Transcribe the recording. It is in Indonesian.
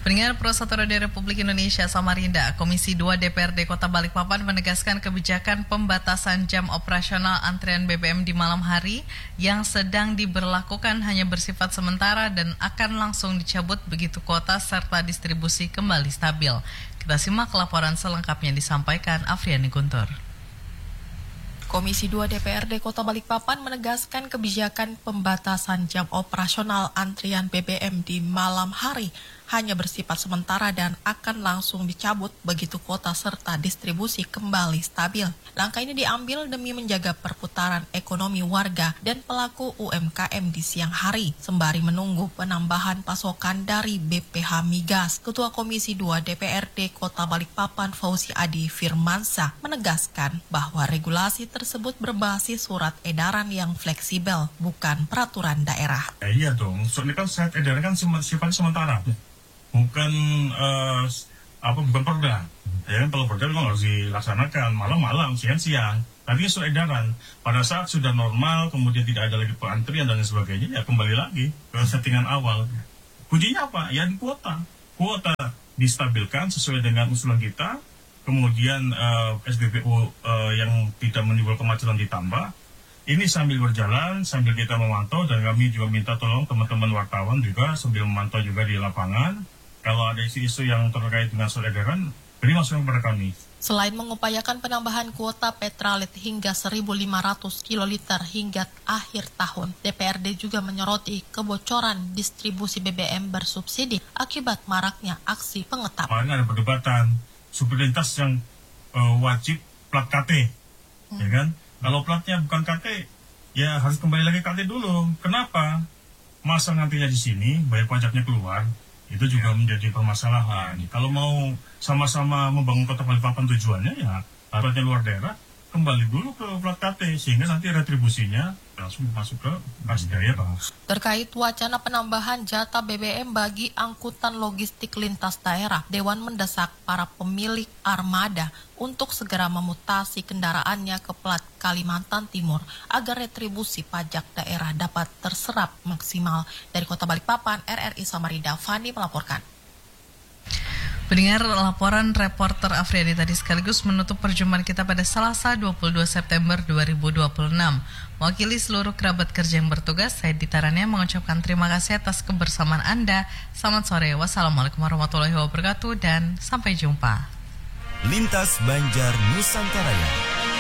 Pendengar Pro 1 Radio Republik Indonesia Samarinda, Komisi 2 DPRD Kota Balikpapan menegaskan kebijakan pembatasan jam operasional antrean BBM di malam hari yang sedang diberlakukan hanya bersifat sementara dan akan langsung dicabut begitu kuota serta distribusi kembali stabil. Kita simak laporan selengkapnya disampaikan Afriani Guntur. Komisi 2 DPRD Kota Balikpapan menegaskan kebijakan pembatasan jam operasional antrian BBM di malam hari hanya bersifat sementara dan akan langsung dicabut begitu kuota serta distribusi kembali stabil. Langkah ini diambil demi menjaga perputaran ekonomi warga dan pelaku UMKM di siang hari, sembari menunggu penambahan pasokan dari BPH Migas. Ketua Komisi 2 DPRD Kota Balikpapan Fauzi Adi Firmansyah menegaskan bahwa regulasi tersebut berbasis surat edaran yang fleksibel, bukan peraturan daerah. Iya dong, soalnya kan surat edaran kan sifatnya sementara. Bukan bukan perda. Ya kan, kalau perda memang harus dilaksanakan malam-malam, siang-siang. Tapi surat edaran pada saat sudah normal, kemudian tidak ada lagi pengantrian dan sebagainya, ya kembali lagi ke settingan awal. Kuncinya apa? Ya di kuota. Kuota distabilkan sesuai dengan usulan kita. Kemudian SBBU yang tidak menimbulkan kemacetan ditambah. Ini sambil berjalan, sambil kita memantau, dan kami juga minta tolong teman-teman wartawan juga sambil memantau juga di lapangan. Kalau ada isu-isu yang terkait dengan surat edaran, beri masukan kepada kami. Selain mengupayakan penambahan kuota Petralit hingga 1.500 kiloliter hingga akhir tahun, DPRD juga menyoroti kebocoran distribusi BBM bersubsidi akibat maraknya aksi pengetap. Kemarin ada perdebatan, supir lintas yang wajib plat KT, ya kan? Kalau platnya bukan KT, ya harus kembali lagi KT dulu. Kenapa? Masa nantinya di sini, bayar pajaknya keluar, itu juga menjadi permasalahan. Kalau mau sama-sama membangun Kota Balikpapan tujuannya, ya platnya luar daerah, kembali dulu ke plat KT, sehingga nanti retribusinya langsung masuk ke kas daerah. Terkait wacana penambahan jatah BBM bagi angkutan logistik lintas daerah, Dewan mendesak para pemilik armada untuk segera memutasi kendaraannya ke plat Kalimantan Timur agar retribusi pajak daerah dapat terserap maksimal. Dari Kota Balikpapan, RRI Samarinda, Fani melaporkan. Pendengar, laporan reporter Afriani tadi sekaligus menutup perjumpaan kita pada Selasa 22 September 2026. Mewakili seluruh kerabat kerja yang bertugas, saya Dita Rania mengucapkan terima kasih atas kebersamaan Anda. Selamat sore, wassalamualaikum warahmatullahi wabarakatuh, dan sampai jumpa. Lintas Banjar Nusantara.